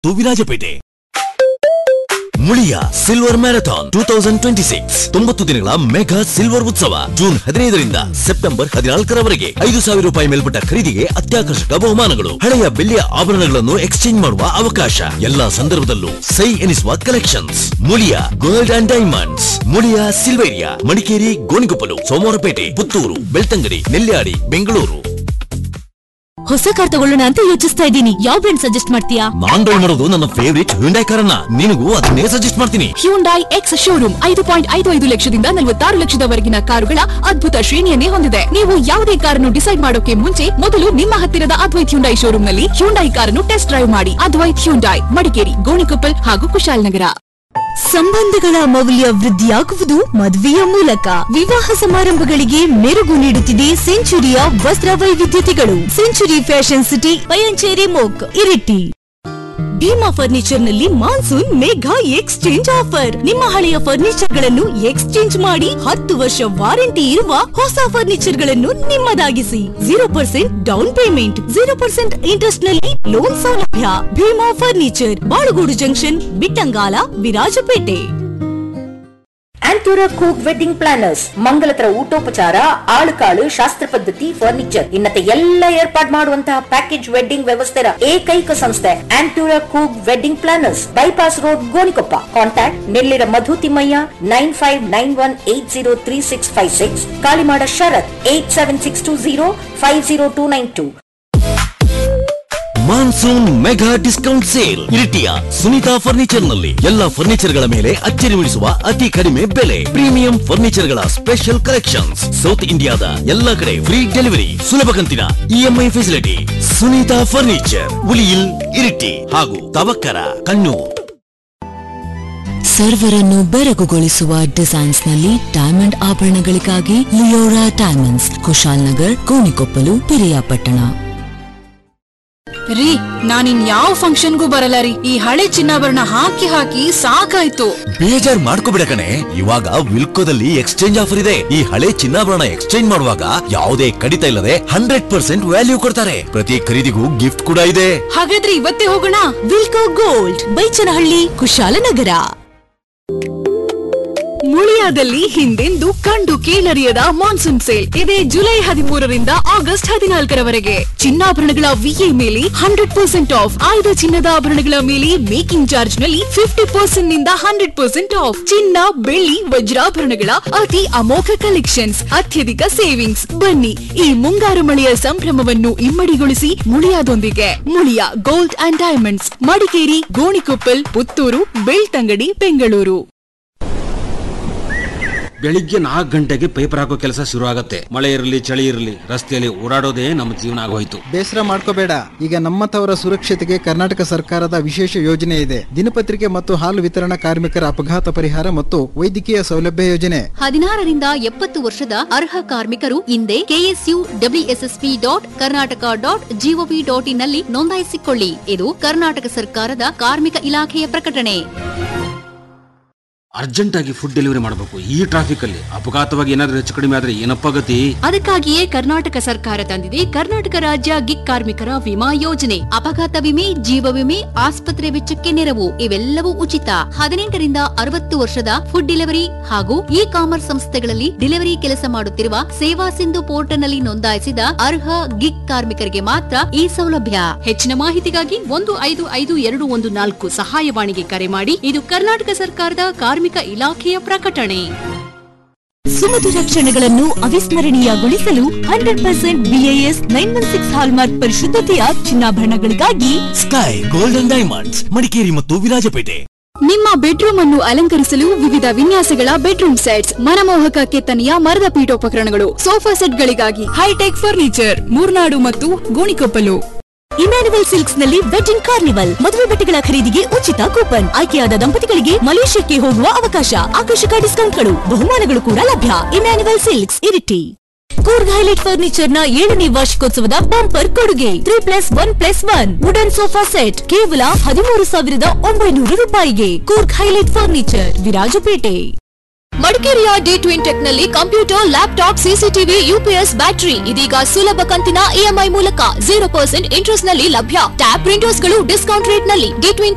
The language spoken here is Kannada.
ಮತ್ತು ವಿರಾಜಪೇಟೆ. ಮುಳಿಯ ಸಿಲ್ವರ್ ಮ್ಯಾರಥಾನ್ 2026 90 ದಿನಗಳ ಮೆಗಾ ಸಿಲ್ವರ್ ಉತ್ಸವ ಜೂನ್ 15ರಿಂದ ಸೆಪ್ಟೆಂಬರ್ 14ರವರೆಗೆ 5,000 ರೂಪಾಯಿ ಮೇಲ್ಪಟ್ಟ ಖರೀದಿಗೆ ಅತ್ಯಾಕರ್ಷಕ ಬಹುಮಾನಗಳು, ಹಳೆಯ ಬೆಳ್ಳಿಯ ಆಭರಣಗಳನ್ನು ಎಕ್ಸ್ಚೇಂಜ್ ಮಾಡುವ ಅವಕಾಶ, ಎಲ್ಲಾ ಸಂದರ್ಭದಲ್ಲೂ ಸೈ ಎನಿಸುವ collections. Muliya gold and diamonds, Muliya Silveria, Madikeri, Gonikoppal, Somwarpet, Puttur, Belthangady, Nelyadi, Bengaluru. ಹೊಸ ಕಾರ್ ತಗೊಳ್ಳೋಣ ಅಂತ ಯೋಚಿಸ್ತಾ ಇದ್ದೀನಿ. ಯಾವ ಬ್ರ್ಯಾಂಡ್ ಸಜೆಸ್ಟ್ ಮಾಡ್ತೀಯಾ? ನಾನ್ ಡ್ರೈವ್ ಮಾಡೋದು ನನ್ನ ಫೇವರಿಟ್ ಹ್ಯುಂಡೈ ಕಾರನ್ನ, ನಿನಗೂ ಅದನ್ನೇ ಸಜೆಸ್ಟ್ ಮಾಡ್ತೀನಿ. ಹ್ಯುಂಡೈ ಎಕ್ಸ್ ಶೋರೂಮ್ 5.55 ಲಕ್ಷದಿಂದ 46 ಲಕ್ಷದವರೆಗಿನ ಕಾರುಗಳ ಅದ್ಭುತ ಶ್ರೇಣಿಯನ್ನೇ ಹೊಂದಿದೆ. ನೀವು ಯಾವುದೇ ಕಾರನ್ನು ಡಿಸೈಡ್ ಮಾಡೋಕೆ ಮುಂಚೆ ಮೊದಲು ನಿಮ್ಮ ಹತ್ತಿರದ ಅದ್ವೈತ್ ಹ್ಯುಂಡೈ ಶೋರೂಮ್ ನಲ್ಲಿ ಹ್ಯುಂಡೈ ಕಾರನ್ನು ಟೆಸ್ಟ್ ಡ್ರೈವ್ ಮಾಡಿ. ಅದ್ವೈತ್ ಹ್ಯುಂಡೈ, ಮಡಿಕೇರಿ, ಗೋಣಿಕೊಪ್ಪಲ್ ಹಾಗೂ ಕುಶಾಲನಗರ. ಸಂಬಂಧಗಳ ಮೌಲ್ಯ ವೃದ್ಧಿಯಾಗುವುದು ಮದುವೆಯ ಮೂಲಕ. ವಿವಾಹ ಸಮಾರಂಭಗಳಿಗೆ ಮೆರುಗು ನೀಡುತ್ತಿದೆ ಸೆಂಚುರಿಯ ವಸ್ತ್ರ ವೈವಿಧ್ಯತೆಗಳು. Century fashion city, Payanchery ಮೋಕ್, Iritty. Bima furniture ನಲ್ಲಿ ಮಾನ್ಸೂನ್ ಮೆಗಾ ಎಕ್ಸ್ಚೇಂಜ್ ಆಫರ್. ನಿಮ್ಮ ಹಳೆಯ ಫರ್ನಿಚರ್ ಗಳನ್ನು ಎಕ್ಸ್ಚೇಂಜ್ ಮಾಡಿ 10 ವರ್ಷ ವಾರಂಟಿ ಇರುವ ಹೊಸ ಫರ್ನಿಚರ್ ಗಳನ್ನು ನಿಮ್ಮದಾಗಿಸಿ. 0% ಡೌನ್ ಪೇಮೆಂಟ್, 0% ಇಂಟ್ರೆಸ್ಟ್ ನಲ್ಲಿ ಲೋನ್ ಸೌಲಭ್ಯ. Bima furniture, Balugodu junction, Bittangala, Virajpet. ಆಂಟೂರ ಕೂಕ್ wedding planners, ಮಂಗಲತರ ಊಟೋಪಚಾರ, ಆಳುಕಾಳು, ಶಾಸ್ತ್ರ ಪದ್ಧತಿ, ಫರ್ನಿಚರ್ ಇನ್ನತೆ ಎಲ್ಲ ಏರ್ಪಾಡು ಮಾಡುವಂತಹ ಪ್ಯಾಕೇಜ್ ವೆಡ್ಡಿಂಗ್ ವ್ಯವಸ್ಥೆಯ ಏಕೈಕ ಸಂಸ್ಥೆ ಆಂಟೂರ ಕೂಕ್ wedding planners, bypass road, Gonikoppa. Contact Nellira ಮಧು ತಿಮ್ಮಯ್ಯ 9591803656, ಕಾಳಿಮಾಡ ಶರತ್ 8762050292. Monsoon mega discount sale ಇರಿಟಿಯ Sunita furniture ನಲ್ಲಿ ಎಲ್ಲಾ ಫರ್ನಿಚರ್ ಗಳ ಮೇಲೆ ಅಚ್ಚರಿ ಮೂಡಿಸುವ ಅತಿ ಕಡಿಮೆ ಬೆಲೆ. ಪ್ರೀಮಿಯಂ ಫರ್ನಿಚರ್ ಗಳ ಸ್ಪೆಷಲ್ ಕಲೆಕ್ಷನ್ಸ್. ಸೌತ್ ಇಂಡಿಯಾದ ಎಲ್ಲಾ ಕಡೆ ಫ್ರೀ ಡೆಲಿವರಿ, ಸುಲಭ ಕಂತಿನ EMI facility. Sunita furniture, Uliyil, Iritty ಹಾಗೂ ತವಕ್ಕರ, ಕಣ್ಣೂರ್. ಸರ್ವರನ್ನು ಬೆರಗುಗೊಳಿಸುವ ಡಿಸೈನ್ಸ್ ನಲ್ಲಿ diamond ಆಭರಣಗಳಿಗಾಗಿ Leora diamonds, Kushalnagar, Gonikoppal, Piriyapatna. ರೀ, ನಾನಿನ್ ಯಾವ ಫಂಕ್ಷನ್ಗೂ ಬರಲ್ಲ ರೀ. ಈ ಹಳೆ ಚಿನ್ನಾಭರಣ ಹಾಕಿ ಹಾಕಿ ಸಾಕಾಯ್ತು. ಬೇಜಾರ್ ಮಾಡ್ಕೋಬಿಡ ಕಣೆ, ಇವಾಗ ವಿಲ್ಕೋದಲ್ಲಿ ಎಕ್ಸ್ಚೇಂಜ್ ಆಫರ್ ಇದೆ. ಈ ಹಳೆ ಚಿನ್ನಾಭರಣ ಎಕ್ಸ್ಚೇಂಜ್ ಮಾಡುವಾಗ ಯಾವುದೇ ಕಡಿತ ಇಲ್ಲದೆ 100% ವ್ಯಾಲ್ಯೂ ಕೊಡ್ತಾರೆ. ಪ್ರತಿ ಖರೀದಿಗೂ ಗಿಫ್ಟ್ ಕೂಡ ಇದೆ. ಹಾಗಾದ್ರೆ ಇವತ್ತೇ ಹೋಗೋಣ. ವಿಲ್ಕೋ ಗೋಲ್ಡ್, ಬೈಚನಹಳ್ಳಿ, ಕುಶಾಲನಗರ. ಮುಳಿಯಾದಲ್ಲಿ ಹಿಂದೆಂದು ಕಂಡು ಕೇಳರಿಯದ ಮಾನ್ಸೂನ್ ಸೇಲ್ ಇದೆ. July 13ರಿಂದ August 14ರವರೆಗೆ. ಚಿನ್ನಾಭರಣಗಳ ವಿಎ ಮೇಲೆ 100% ಆಫ್. ಆಯ್ದ ಚಿನ್ನದ ಆಭರಣಗಳ ಮೇಲೆ ಮೇಕಿಂಗ್ ಚಾರ್ಜ್ ನಲ್ಲಿ 50% ನಿಂದ 100% ಆಫ್. ಚಿನ್ನ, ಬೆಳ್ಳಿ, ವಜ್ರಾಭರಣಗಳ ಅತಿ ಅಮೋಘ ಕಲೆಕ್ಷನ್ಸ್, ಅತ್ಯಧಿಕ ಸೇವಿಂಗ್ಸ್. ಬನ್ನಿ, ಈ ಮುಂಗಾರು ಮಳೆಯ ಸಂಭ್ರಮವನ್ನು ಇಮ್ಮಡಿಗೊಳಿಸಿ ಮುಳಿಯಾದೊಂದಿಗೆ. Muliya gold and diamonds, Madikeri, Gonikoppal, Puttur, Belthangady, Bengaluru. ಬೆಳಿಗ್ಗೆ 4 ಗಂಟೆಗೆ ಪೇಪರ್ ಹಾಕೋ ಕೆಲಸ ಶುರು ಆಗತ್ತೆ. ಮಳೆ ಇರಲಿ ಚಳಿ ಇರಲಿ, ರಸ್ತೆಯಲ್ಲಿ ಓಡಾಡೋದೇ ನಮ್ಮ ಜೀವನ ಆಗೋಯ್ತು. ಬೇಸರ ಮಾಡ್ಕೋಬೇಡ, ಈಗ ನಮ್ಮತವರ ಸುರಕ್ಷತೆಗೆ ಕರ್ನಾಟಕ ಸರ್ಕಾರದ ವಿಶೇಷ ಯೋಜನೆ ಇದೆ. ದಿನಪತ್ರಿಕೆ ಮತ್ತು ಹಾಲು ವಿತರಣಾ ಕಾರ್ಮಿಕರ ಅಪಘಾತ ಪರಿಹಾರ ಮತ್ತು ವೈದ್ಯಕೀಯ ಸೌಲಭ್ಯ ಯೋಜನೆ. 16ರಿಂದ 70 ವರ್ಷದ ಅರ್ಹ ಕಾರ್ಮಿಕರು ಹಿಂದೆ KSUWSSP.Karnataka.gov.in ನಲ್ಲಿ ನೋಂದಾಯಿಸಿಕೊಳ್ಳಿ. ಇದು ಕರ್ನಾಟಕ ಸರ್ಕಾರದ ಕಾರ್ಮಿಕ ಇಲಾಖೆಯ ಪ್ರಕಟಣೆ. ಅರ್ಜೆಂಟ್ ಆಗಿ ಫುಡ್ ಡೆಲಿವರಿ ಮಾಡಬೇಕು. ಈ ಟ್ರಾಫಿಕ್ ಅಲ್ಲಿ ಅಪಘಾತವಾಗಿ ಏನಾದ್ರೂ ಹೆಚ್ಚು ಕಡಿಮೆ ಆದ್ರೆ ಏನಪ್ಪ ಗತಿ? ಅದಕ್ಕಾಗಿಯೇ ಕರ್ನಾಟಕ ಸರ್ಕಾರ ತಂದಿದೆ ಕರ್ನಾಟಕ ರಾಜ್ಯ ಗಿಗ್ ಕಾರ್ಮಿಕರ ವಿಮಾ ಯೋಜನೆ. ಅಪಘಾತ ವಿಮೆ, ಜೀವ ವಿಮೆ, ಆಸ್ಪತ್ರೆ ವೆಚ್ಚಕ್ಕೆ ನೆರವು ಇವೆಲ್ಲವೂ ಉಚಿತ. 18ರಿಂದ 60 ವರ್ಷದ ಫುಡ್ ಡೆಲಿವರಿ ಹಾಗೂ ಇ ಕಾಮರ್ಸ್ ಸಂಸ್ಥೆಗಳಲ್ಲಿ ಡೆಲಿವರಿ ಕೆಲಸ ಮಾಡುತ್ತಿರುವ ಸೇವಾ ಸಿಂಧು ಪೋರ್ಟಲ್ ನಲ್ಲಿ ನೋಂದಾಯಿಸಿದ ಅರ್ಹ ಗಿಗ್ ಕಾರ್ಮಿಕರಿಗೆ ಮಾತ್ರ ಈ ಸೌಲಭ್ಯ. ಹೆಚ್ಚಿನ ಮಾಹಿತಿಗಾಗಿ 155214 ಸಹಾಯವಾಣಿಗೆ ಕರೆ ಮಾಡಿ. ಇದು ಕರ್ನಾಟಕ ಸರ್ಕಾರದ ಕಾರ್ಮಿಕ ಇಲಾಖೆಯ ಪ್ರಕಟಣೆ. ಸುಮಧುರ ಕ್ಷಣಗಳನ್ನು ಅವಿಸ್ಮರಣೀಯಗೊಳಿಸಲು 100% BIS 916 hallmark ಪರಿಶುದ್ಧತೆಯ ಚಿನ್ನಾಭರಣಗಳಿಗಾಗಿ sky gold and diamonds, Madikeri ಮತ್ತು ವಿರಾಜಪೇಟೆ. ನಿಮ್ಮ ಬೆಡ್ರೂಮ್ ಅನ್ನು ಅಲಂಕರಿಸಲು ವಿವಿಧ ವಿನ್ಯಾಸಗಳ ಬೆಡ್ರೂಮ್ ಸೆಟ್ಸ್, ಮನಮೋಹಕ ಕೆತ್ತನೆಯ ಮರದ ಪೀಠೋಪಕರಣಗಳು, ಸೋಫಾ ಸೆಟ್ಗಳಿಗಾಗಿ ಹೈಟೆಕ್ ಫರ್ನಿಚರ್, ಮೂರ್ನಾಡು ಮತ್ತು ಗೋಣಿಕೊಪ್ಪಲು. ಇಮ್ಯಾನ್ಯುವಲ್ ಸಿಲ್ಕ್ಸ್ ನಲ್ಲಿ ವೆಡ್ಡಿಂಗ್ ಕಾರ್ನಿವಲ್, ಮದುವೆ ಬಟ್ಟೆಗಳ ಖರೀದಿಗೆ ಉಚಿತ ಕೂಪನ್, ಆಯ್ಕೆಯಾದ ದಂಪತಿಗಳಿಗೆ ಮಲೇಷ್ಯಾಕ್ಕೆ ಹೋಗುವ ಅವಕಾಶ, ಆಕರ್ಷಕ ಡಿಸ್ಕೌಂಟ್ಗಳು, ಬಹುಮಾನಗಳು ಕೂಡ ಲಭ್ಯ. Emmanuel silks, Iritty. Coorg highlight furniture ನ 7ನೇ ವಾರ್ಷಿಕೋತ್ಸವದ ಬಂಪರ್ ಕೊಡುಗೆ 3+1+1 ವುಡನ್ ಸೋಫಾ ಸೆಟ್ ಕೇವಲ 13,900 ರೂಪಾಯಿಗೆ. Coorg highlight furniture, Virajpet. ಮಡಿಕೇರಿಯ D-Twin Tech ನಲ್ಲಿ computer, laptop, CCTV, UPS, battery ಇದೀಗ ಸುಲಭ ಕಂತಿನ ಇಎಂಐ ಮೂಲಕ 0% ಇಂಟ್ರೆಸ್ಟ್ ನಲ್ಲಿ ಲಭ್ಯ. ಟ್ಯಾಬ್ ಪ್ರಿಂಟರ್ಸ್ ಗಳು ಡಿಸ್ಕೌಂಟ್ ರೇಟ್ ನಲ್ಲಿ. D-Twin